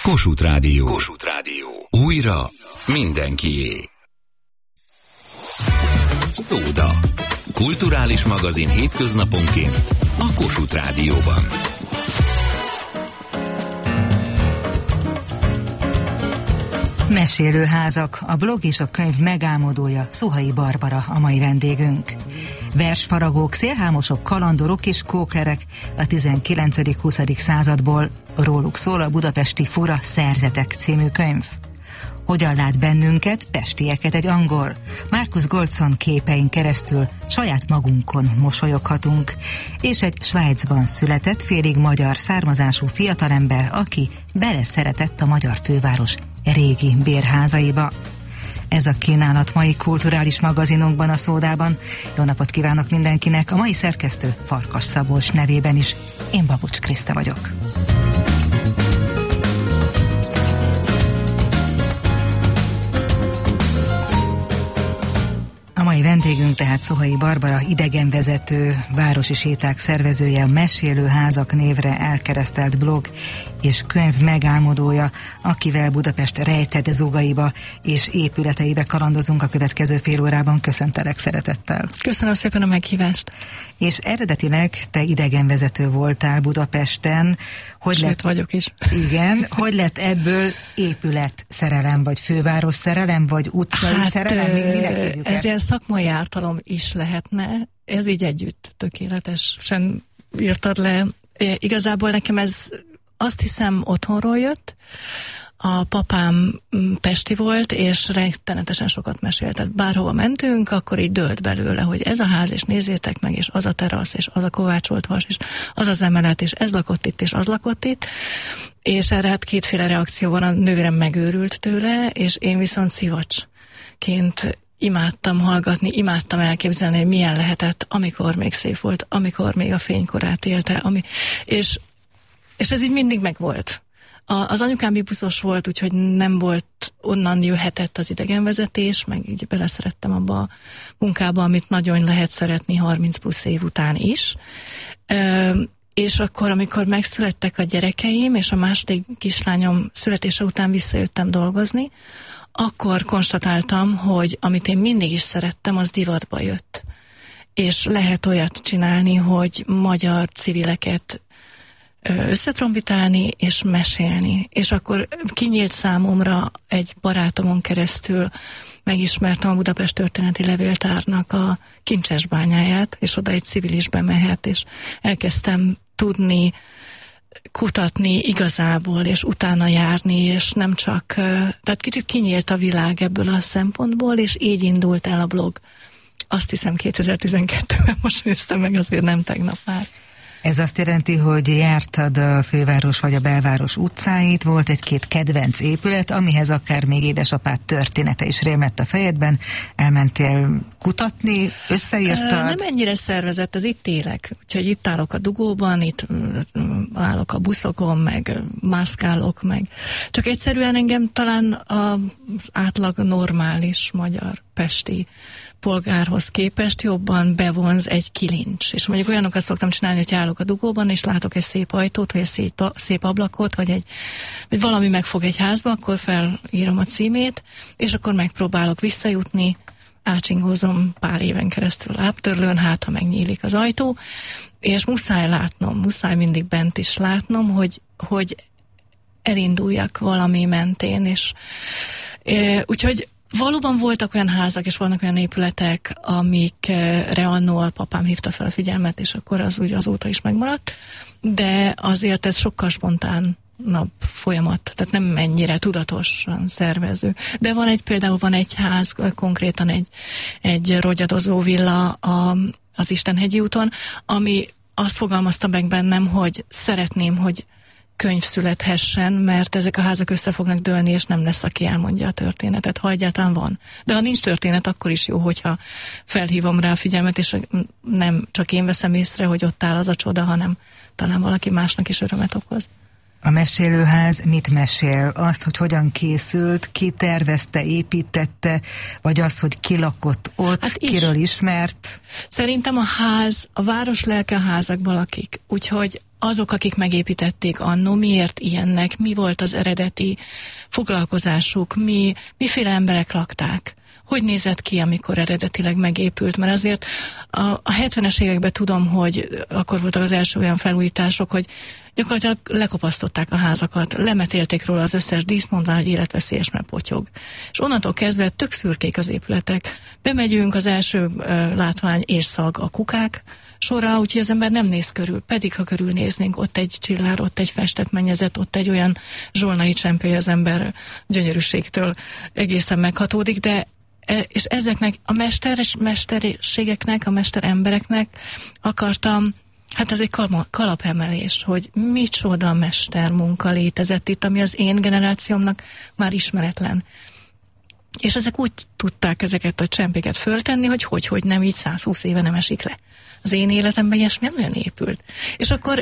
Kossuth Rádió. Kossuth Rádió. Újra mindenkié. Szóda. Kulturális magazin hétköznaponként a Kossuth Rádióban. Mesélőházak, a blog és a könyv megálmodója, Szuhai Barbara a mai vendégünk. Versfaragók, szélhámosok, kalandorok és kóklerek a 19.-20. századból, róluk szól a budapesti Fura szerzetek című könyv. Hogyan lát bennünket, pestieket egy angol? Marcus Goldson képein keresztül saját magunkon mosolyoghatunk. És egy Svájcban született, félig magyar származású fiatalember, aki beleszeretett a magyar főváros régi bérházaiba. Ez a kínálat mai kulturális magazinunkban, a Szódában. Jó napot kívánok mindenkinek, a mai szerkesztő Farkas Szabolcs nevében is. Én Babucs Kriszta vagyok. A mai vendégünk tehát Szuhai Barbara, idegenvezető, városi séták szervezője, a Mesélőházak névre elkeresztelt blog és könyv megálmodója, akivel Budapest rejtett zugaiba és épületeibe kalandozunk a következő fél órában. Köszöntelek szeretettel. Köszönöm szépen a meghívást. És eredetileg te idegenvezető voltál Budapesten. Sőt, vagyok is. Igen. Hogy lett ebből épület szerelem, vagy főváros szerelem, vagy utcai szerelem? Minek hívjuk ez ilyen szakmai ártalom is lehetne. Ez így együtt tökéletesen írtad le. Igazából nekem ez, azt hiszem, otthonról jött. A papám pesti volt, és rettenetesen sokat mesélt. Tehát bárhova mentünk, akkor így dőlt belőle, hogy ez a ház, és nézzétek meg, és az a terasz, és az a kovácsolt vas, és az az emelet, és ez lakott itt, és az lakott itt. És erre hát kétféle reakció van, a nővérem megőrült tőle, és én viszont szivacsként imádtam hallgatni, imádtam elképzelni, hogy milyen lehetett, amikor még szép volt, amikor még a fénykorát élte, és ez így mindig megvolt. Az anyukám bibuszos volt, úgyhogy nem volt, onnan jöhetett az idegenvezetés, meg így beleszerettem abba a munkába, amit nagyon lehet szeretni 30 plusz év után is. És akkor, amikor megszülettek a gyerekeim, és a második kislányom születése után visszajöttem dolgozni, akkor konstatáltam, hogy amit én mindig is szerettem, az divatba jött. És lehet olyat csinálni, hogy magyar civileket összetrombitálni és mesélni. És akkor kinyílt számomra egy barátomon keresztül, megismertem a Budapest Történeti Levéltárnak a kincses bányáját, és oda egy civil is bemehet, és elkezdtem tudni kutatni igazából, és utána járni, és nem csak, tehát kicsit kinyílt a világ ebből a szempontból, és így indult el a blog. Azt hiszem 2012-ben, most néztem meg, azért nem tegnap már. Ez azt jelenti, hogy jártad a főváros vagy a belváros utcáit, volt egy-két kedvenc épület, amihez akár még édesapád története is rémlett a fejedben, elmentél kutatni, összeírtad? Nem ennyire szervezett, ez itt élek, úgyhogy itt állok a dugóban, itt állok a buszokon, meg mászkálok, meg csak egyszerűen engem talán az átlag normális magyar pesti polgárhoz képest jobban bevonz egy kilincs. És mondjuk olyanokat szoktam csinálni, hogy állok a dugóban, és látok egy szép ajtót, vagy egy szép ablakot, vagy valami megfog egy házba, akkor felírom a címét, és akkor megpróbálok visszajutni, átsingózom pár éven keresztül a lábtörlőn, hát ha megnyílik az ajtó, és muszáj mindig bent is látnom, hogy elinduljak valami mentén, és úgyhogy valóban voltak olyan házak, és vannak olyan épületek, amikre annó a papám hívta fel a figyelmet, és akkor az úgy azóta is megmaradt, de azért ez sokkal spontánabb folyamat, tehát nem ennyire tudatosan szervező. De például van egy ház, konkrétan egy rogyadozó villa az Istenhegyi úton, ami azt fogalmazta meg bennem, hogy szeretném, hogy könyv születhessen, mert ezek a házak össze fognak dőlni, és nem lesz, aki elmondja a történetet, ha egyáltalán van. De ha nincs történet, akkor is jó, hogyha felhívom rá a figyelmet, és nem csak én veszem észre, hogy ott áll az a csoda, hanem talán valaki másnak is örömet okoz. A Mesélőház mit mesél? Azt, hogy hogyan készült, ki tervezte, építette, vagy az, hogy ki lakott ott, hát kiről ismert? Szerintem a város lelke a házakban lakik. Úgyhogy azok, akik megépítették annó, miért ilyennek, mi volt az eredeti foglalkozásuk, miféle emberek lakták. Hogy nézett ki, amikor eredetileg megépült? Mert azért a 70-es években tudom, hogy akkor voltak az első olyan felújítások, hogy gyakorlatilag lekopasztották a házakat, lemetélték róla az összes díszt, mondván, hogy életveszélyes, mert potyog. És onnantól kezdve tök szürkék az épületek. Bemegyünk, az első látvány és szag a kukák sorra, úgyhogy az ember nem néz körül. Pedig, ha körülnéznénk, ott egy csillár, ott egy festett mennyezet, ott egy olyan zsolnai csempély, az ember gyönyörűségtől egészen meghatódik, de és ezeknek a mesterségeknek, a mesterembereknek akartam, hát ez egy kalapemelés, hogy micsoda mestermunka létezett itt, ami az én generációmnak már ismeretlen. És ezek úgy tudták ezeket a csempéket föltenni, hogy nem így 120 éve nem esik le. Az én életemben ilyesmi nem olyan épült. És akkor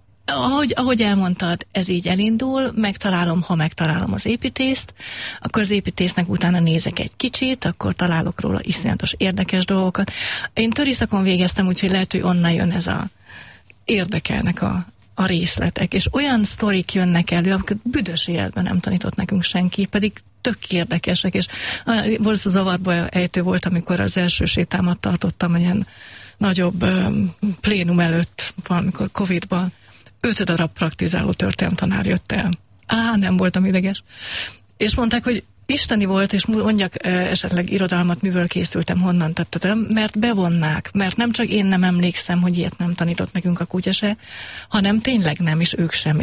ahogy elmondtad, ez így elindul, ha megtalálom az építészt, akkor az építésznek utána nézek egy kicsit, akkor találok róla iszonyatos érdekes dolgokat. Én töriszakon végeztem, úgyhogy lehet, hogy onnan jön ez a érdekelnek a részletek, és olyan sztorik jönnek elő, amiket büdös életben nem tanított nekünk senki, pedig tök érdekesek, és borzasztó zavarba ejtő volt, amikor az első sétámat tartottam egy ilyen nagyobb plénum előtt, valamikor Covid-ban, 5 darab praktizáló történelemtanár jött el. Nem voltam ideges. És mondták, hogy isteni volt, és mondjak esetleg irodalmat, mivel készültem, honnan tettem, mert bevonnák, mert nem csak én nem emlékszem, hogy ilyet nem tanított nekünk a kutya se, hanem tényleg nem, és ők sem,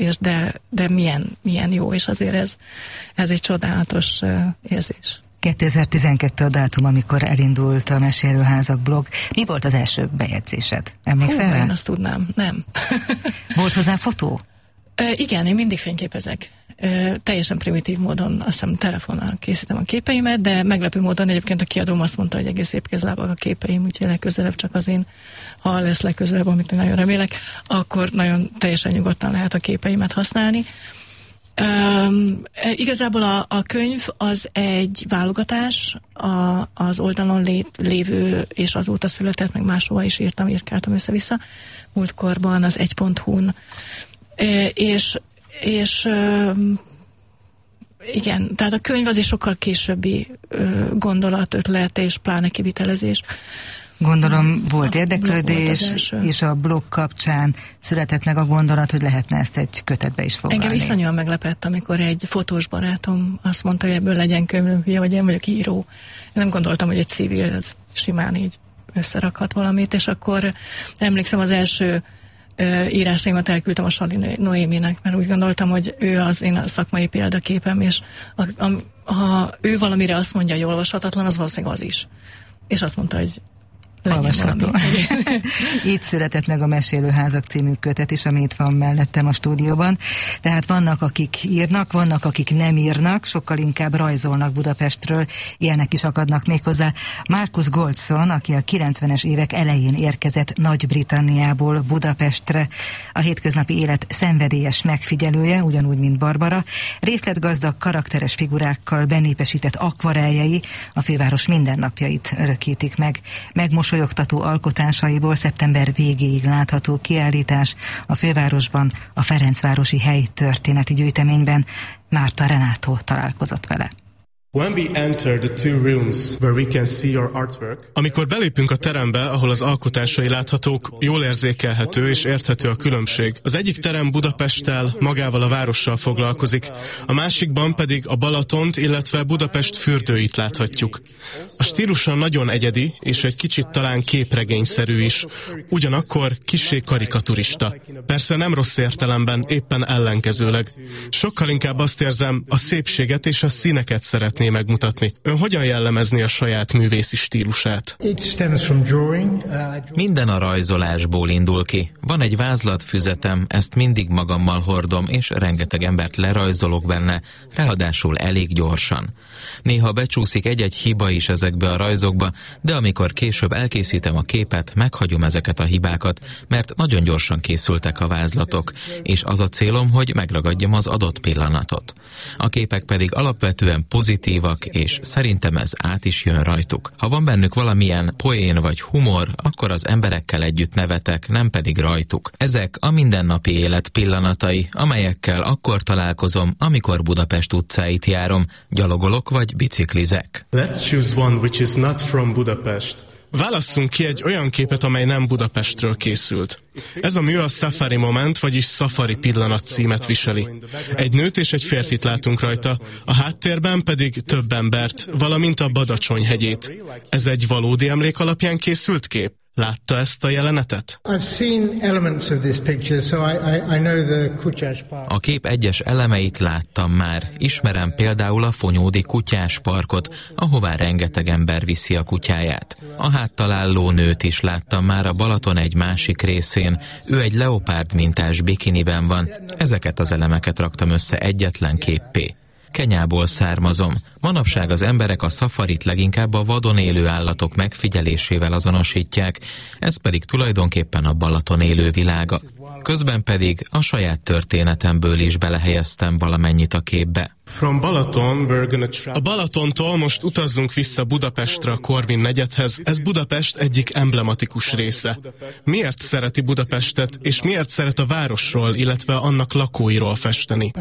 de milyen jó, és azért ez egy csodálatos érzés. 2012 a dátum, amikor elindult a Mesélőházak blog. Mi volt az első bejegyzésed? Emlékszel rá? Én azt tudnám, nem. Volt hozzá fotó? Igen, én mindig fényképezek. Teljesen primitív módon, azt hiszem telefonnal készítem a képeimet, de meglepő módon egyébként a kiadóm azt mondta, hogy egész szép kézlábak a képeim, úgyhogy legközelebb csak az én, ha lesz legközelebb, amit nagyon remélek, akkor nagyon teljesen nyugodtan lehet a képeimet használni. Igazából a könyv az egy válogatás, az oldalon lévő, és azóta született, meg máshova is írkáltam össze-vissza, múltkorban az 1.hu-n. És igen, tehát a könyv az is sokkal későbbi gondolat, ötlet és pláne kivitelezés. Gondolom volt érdeklődés, és a blog kapcsán született meg a gondolat, hogy lehetne ezt egy kötetbe is foglalni. Engem iszonyúan meglepett, amikor egy fotós barátom azt mondta, hogy ebből legyen könyv, vagy én vagyok író. Én nem gondoltam, hogy egy civil ez simán így összerakhat valamit, és akkor emlékszem, az első írásaimat elküldtem a Sali Noéminek, mert úgy gondoltam, hogy ő az én a szakmai példaképem, és ha ő valamire azt mondja, hogy olvashatatlan, az valószínűleg az is. És azt mondta, hogy olvasható. Így született meg a Mesélőházak című kötet is, ami itt van mellettem a stúdióban. Tehát vannak, akik írnak, vannak, akik nem írnak, sokkal inkább rajzolnak Budapestről, ilyenek is akadnak méghozzá. Marcus Goldson, aki a 90-es évek elején érkezett Nagy-Britanniából Budapestre, a hétköznapi élet szenvedélyes megfigyelője, ugyanúgy, mint Barbara, részletgazdag, karakteres figurákkal benépesített akvareljei a főváros mindennapjait örökítik meg. Megmosolyogtató alkotásaiból szeptember végéig látható kiállítás a fővárosban, a Ferencvárosi Hely történeti gyűjteményben. Márta Renátó találkozott vele. Amikor belépünk a terembe, ahol az alkotásai láthatók, jól érzékelhető és érthető a különbség. Az egyik terem Budapesttel, magával a várossal foglalkozik, a másikban pedig a Balatont, illetve Budapest fürdőit láthatjuk. A stílusa nagyon egyedi, és egy kicsit talán képregényszerű is, ugyanakkor kissé karikaturista. Persze nem rossz értelemben, éppen ellenkezőleg. Sokkal inkább azt érzem, a szépséget és a színeket szeretném megmutatni. Ön hogyan jellemezni a saját művészi stílusát? Minden a rajzolásból indul ki. Van egy vázlatfüzetem, ezt mindig magammal hordom, és rengeteg embert lerajzolok benne, ráadásul elég gyorsan. Néha becsúszik egy-egy hiba is ezekbe a rajzokba, de amikor később elkészítem a képet, meghagyom ezeket a hibákat, mert nagyon gyorsan készültek a vázlatok, és az a célom, hogy megragadjam az adott pillanatot. A képek pedig alapvetően pozitív pozitívak, és szerintem ez át is jön rajtuk. Ha van bennük valamilyen poén vagy humor, akkor az emberekkel együtt nevetek, nem pedig rajtuk. Ezek a mindennapi élet pillanatai, amelyekkel akkor találkozom, amikor Budapest utcáit járom, gyalogolok vagy biciklizek. Let's choose one which is not from Budapest. Válasszunk ki egy olyan képet, amely nem Budapestről készült. Ez a mű a Safari Moment, vagyis Safari Pillanat címet viseli. Egy nőt és egy férfit látunk rajta, a háttérben pedig több embert, valamint a Badacsony hegyét. Ez egy valódi emlék alapján készült kép? Látta ezt a jelenetet? A kép egyes elemeit láttam már. Ismerem például a Fonyódi Kutyás Parkot, ahová rengeteg ember viszi a kutyáját. A háttal álló nőt is láttam már a Balaton egy másik részén. Ő egy leopárd mintás bikiniben van. Ezeket az elemeket raktam össze egyetlen képpé. Kenyából származom. Manapság az emberek a szafarit leginkább a vadon élő állatok megfigyelésével azonosítják, ez pedig tulajdonképpen a Balaton élő világa. Közben pedig a saját történetemből is belehelyeztem valamennyit a képbe. A Balatontól most utazzunk vissza Budapestre, a Korvin negyedhez. Ez Budapest egyik emblematikus része. Miért szereti Budapestet, és miért szeret a városról, illetve annak lakóiról festeni?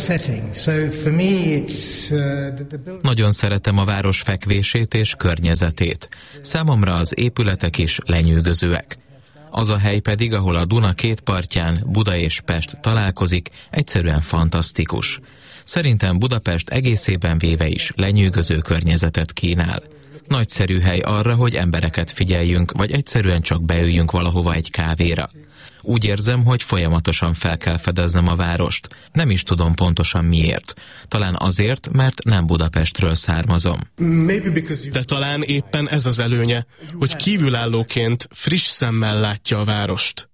Nagyon szeretem a város fekvését és környezetét. Számomra az épületek is lenyűgözőek. Az a hely pedig, ahol a Duna két partján Buda és Pest találkozik, egyszerűen fantasztikus. Szerintem Budapest egészében véve is lenyűgöző környezetet kínál. Nagyszerű hely arra, hogy embereket figyeljünk, vagy egyszerűen csak beüljünk valahova egy kávéra. Úgy érzem, hogy folyamatosan fel kell fedeznem a várost. Nem is tudom pontosan miért. Talán azért, mert nem Budapestről származom. De talán éppen ez az előnye, hogy kívülállóként friss szemmel látja a várost.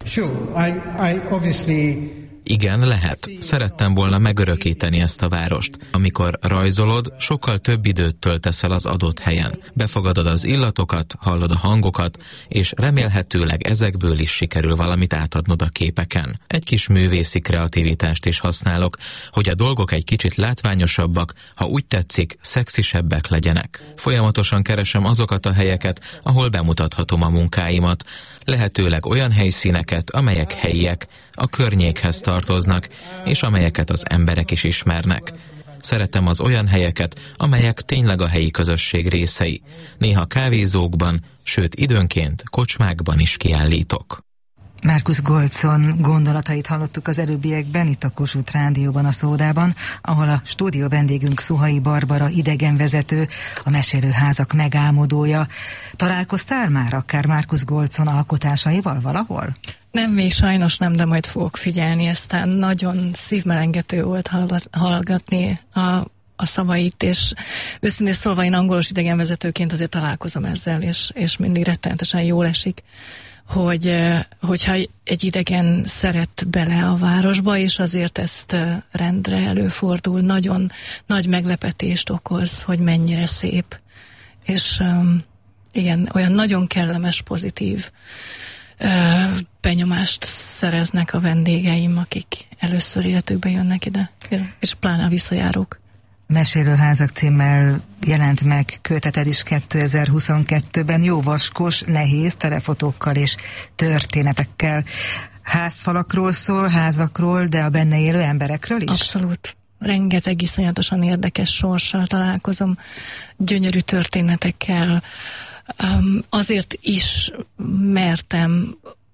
Igen, lehet. Szerettem volna megörökíteni ezt a várost. Amikor rajzolod, sokkal több időt töltesz el az adott helyen. Befogadod az illatokat, hallod a hangokat, és remélhetőleg ezekből is sikerül valamit átadnod a képeken. Egy kis művészi kreativitást is használok, hogy a dolgok egy kicsit látványosabbak, ha úgy tetszik, szexisebbek legyenek. Folyamatosan keresem azokat a helyeket, ahol bemutathatom a munkáimat. Lehetőleg olyan helyszíneket, amelyek helyiek, a környékhez tartoznak, és amelyeket az emberek is ismernek. Szeretem az olyan helyeket, amelyek tényleg a helyi közösség részei. Néha kávézókban, sőt időnként kocsmákban is kiállítok. Markus Goldson gondolatait hallottuk az előbbiekben, itt a Kossuth Rádióban, a Szódában, ahol a stúdió vendégünk Szuhai Barbara idegenvezető, a Mesélőházak megálmodója. Találkoztál már akár Markus Goldson alkotásaival valahol? Nem, még sajnos nem, de majd fogok figyelni, aztán nagyon szívmelengető volt hallgatni a szavait, és őszintén szólva én angolos idegenvezetőként azért találkozom ezzel, és mindig rettenetesen jól esik, hogyha egy idegen szeret bele a városba, és azért ezt rendre előfordul, nagyon nagy meglepetést okoz, hogy mennyire szép. És igen, olyan nagyon kellemes, pozitív benyomást szereznek a vendégeim, akik először életükbe jönnek ide, és pláne a visszajárók. Mesélőházak címmel jelent meg köteted is 2022-ben, jó vaskos, nehéz telefotókkal és történetekkel. Házfalakról szól, házakról, de a benne élő emberekről is? Abszolút. Rengeteg iszonyatosan érdekes sorssal találkozom, gyönyörű történetekkel. Azért is mertem,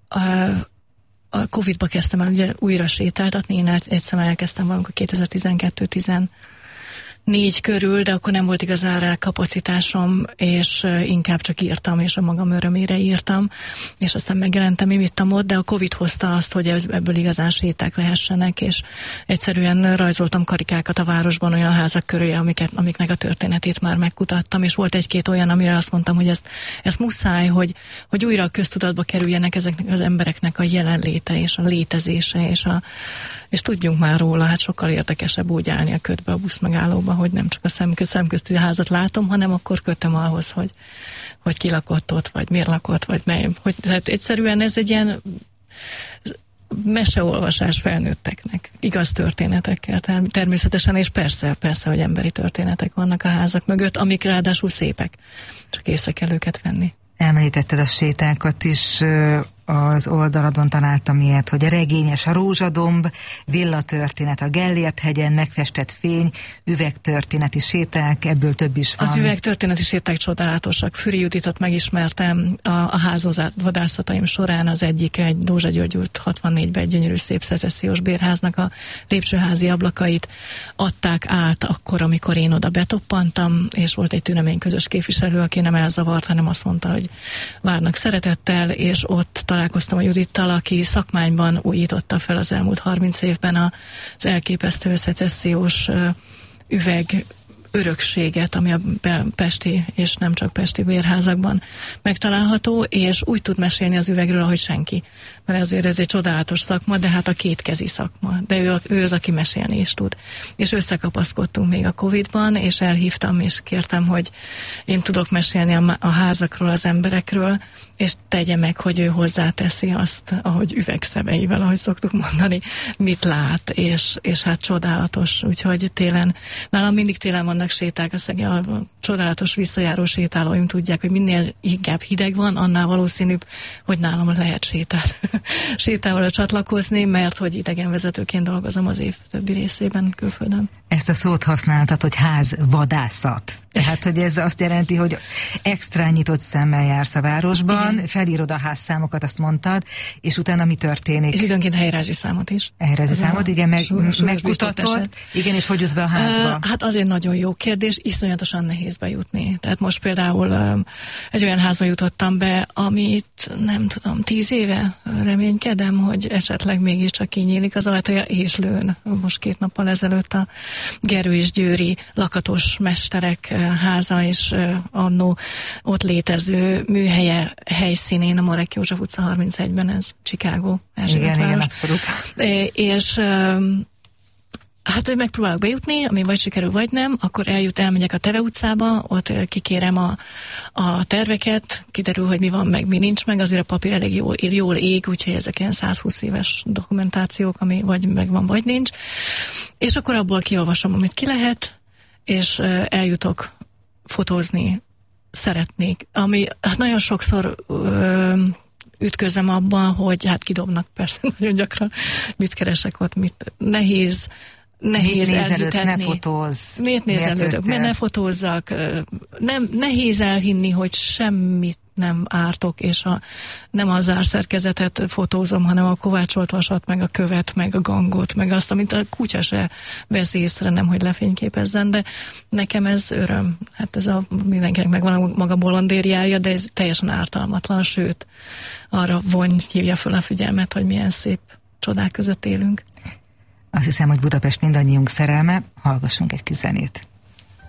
a Covid-ba kezdtem el ugye újra sétáltatni, én egyszer elkezdtem valamikor 2012-14 körül, de akkor nem volt igazán rá kapacitásom, és inkább csak írtam, és a magam örömére írtam, és aztán megjelentem itt-ott, de a Covid hozta azt, hogy ebből igazán séták lehessenek, és egyszerűen rajzoltam karikákat a városban olyan házak köré, amiknek a történetét már megkutattam, és volt egy-két olyan, amire azt mondtam, hogy ezt muszáj, hogy újra a köztudatba kerüljenek ezeknek az embereknek a jelenléte, és a létezése, és tudjunk már róla, hát sokkal érdekesebb úgy állni a ködbe a buszmegállóba, hogy nem csak a szemközti házat látom, hanem akkor kötöm ahhoz, hogy ki lakott ott, vagy miért lakott, vagy mely. Hát egyszerűen ez egy ilyen meseolvasás felnőtteknek, igaz történetekkel természetesen, és persze, hogy emberi történetek vannak a házak mögött, amik ráadásul szépek, csak észre kell őket venni. Említetted a sétákat is, az oldaladon találtam ilyet, hogy a regényes a rózsadomb, villatörténet a Gellért-hegyen, megfestett fény, üvegtörténeti séták, ebből több is van. Az üvegtörténeti séták csodálatosak. Füri Juditot megismertem a házvadászataim során, az egyik egy Dózsa György út 64-ben egy gyönyörű szép szecessziós bérháznak a lépcsőházi ablakait adták át akkor, amikor én oda betoppantam, és volt egy tüneményközös képviselő, aki nem elzavart, hanem azt mondta, hogy várnak szeretettel, és ott találkoztam a Judittal, aki szakmányban újította fel az elmúlt 30 évben az elképesztő szecessziós üveg örökséget, ami a pesti és nem csak pesti bérházakban megtalálható, és úgy tud mesélni az üvegről, ahogy senki. Mert azért ez egy csodálatos szakma, de hát a kétkezi szakma. De ő az, aki mesélni is tud. És összekapaszkodtunk még a Covid-ban, és elhívtam, és kértem, hogy én tudok mesélni a házakról, az emberekről, és tegye meg, hogy ő hozzáteszi azt, ahogy üvegszemeivel, ahogy szoktuk mondani, mit lát, és hát csodálatos. Úgyhogy télen, nálam mindig télen vannak séták, a csodálatos visszajáró sétálóim tudják, hogy minél inkább hideg van, annál valószínűbb, hogy nálam lehet sétával csatlakozni, mert hogy idegenvezetőként dolgozom az év többi részében külföldön. Ezt a szót használtad, hogy házvadászat. Tehát, hogy ez azt jelenti, hogy extra nyitott szemmel jársz a városban, igen. Felírod a házszámokat, azt mondtad, és utána mi történik? És időnként helyreázi számot is. Helyreázi számot, igen, megkutatod. Igen, és hogy jussz be a házba? Hát azért nagyon jó kérdés, iszonyatosan nehéz bejutni. Tehát most például egy olyan házba jutottam be, amit nem tudom, 10 éve reménykedem, hogy esetleg mégiscsak kinyílik az ajtaja, és lőn. Most 2 nappal ezelőtt a Gerő és Győri lakatos mesterek háza, és annó ott létező műhelye helyszínén, a Marek József utca 31-ben, ez Chicago. Igen, abszolút. És hát, hogy megpróbálok bejutni, ami vagy sikerül, vagy nem, akkor elmegyek a Teve utcába, ott kikérem a terveket, kiderül, hogy mi van meg, mi nincs meg, azért a papír elég jól ég, úgyhogy ezek ilyen 120 éves dokumentációk, ami vagy megvan, vagy nincs. És akkor abból kiolvasom, amit ki lehet, és eljutok fotózni, szeretnék. Ami hát nagyon sokszor ütközöm abban, hogy hát kidobnak persze nagyon gyakran, mit keresek ott, nehéz elhitetni. Ne fotózz. Miért nézelődök? Miért ne fotózzak? Nehéz elhinni, hogy semmit nem ártok, és nem a zárszerkezetet fotózom, hanem a kovácsolt vasat, meg a követ, meg a gangot, meg azt, amit a kutya se vesz észre, nem, hogy lefényképezzen, de nekem ez öröm. Hát ez mindenkinek megvan a maga bolondériája, de ez teljesen ártalmatlan, sőt, arra hívja föl a figyelmet, hogy milyen szép csodák között élünk. Azt hiszem, hogy Budapest mindannyiunk szerelme, hallgassunk egy kis zenét.